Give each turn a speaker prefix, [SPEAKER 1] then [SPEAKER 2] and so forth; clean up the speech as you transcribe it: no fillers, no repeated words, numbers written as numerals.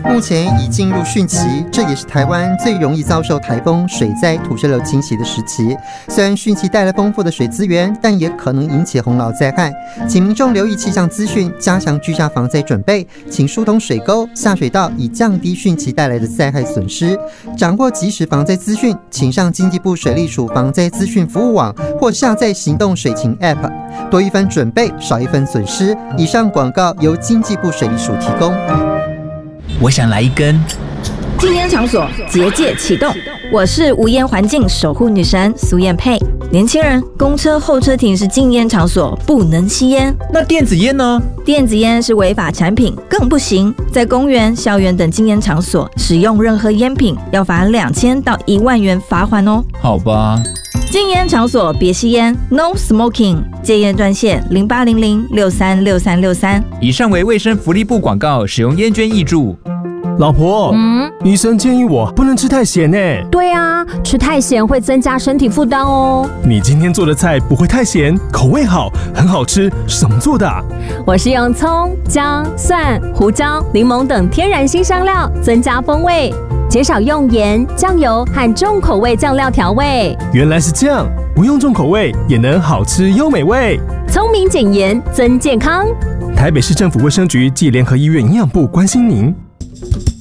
[SPEAKER 1] 目前已进入汛期，这也是台湾最容易遭受台风、水灾、土石流侵袭的时期。虽然汛期带来丰富的水资源，但也可能引起洪涝灾害，请民众留意气象资讯，加强居家防灾准备，请疏通水沟、下水道，以降低汛期带来的灾害损失。掌握即时防灾资讯，请上经济部水利署防灾资讯服务网或下载行动水情 App， 多一分准备，少一分损失。以上广告由经济部水利署提供。
[SPEAKER 2] 我想来一根。
[SPEAKER 3] 禁烟场所结界启动，我是无烟环境守护女神苏燕佩。年轻人，公车候车亭是禁烟场所，不能吸烟。
[SPEAKER 2] 那电子烟呢？
[SPEAKER 3] 电子烟是违法产品，更不行。在公园、校园等禁烟场所使用任何烟品，要罚2000到1万元罚款哦。
[SPEAKER 2] 好吧。
[SPEAKER 3] 禁烟场所别吸烟 ，No Smoking。戒烟专线0800636363。
[SPEAKER 2] 以上为卫生福利部广告，使用烟捐挹注。
[SPEAKER 4] 老婆，医生建议我不能吃太咸呢。
[SPEAKER 5] 对啊，吃太咸会增加身体负担哦。
[SPEAKER 4] 你今天做的菜不会太咸，口味好，很好吃，是怎么做的啊？
[SPEAKER 5] 我是用葱、姜、蒜、胡椒、柠檬等天然辛香料增加风味，减少用盐、酱油和重口味酱料调味。
[SPEAKER 4] 原来是这样，不用重口味也能好吃又美味。
[SPEAKER 5] 聪明减盐增健康。
[SPEAKER 4] 台北市政府卫生局暨联合医院营养部关心您。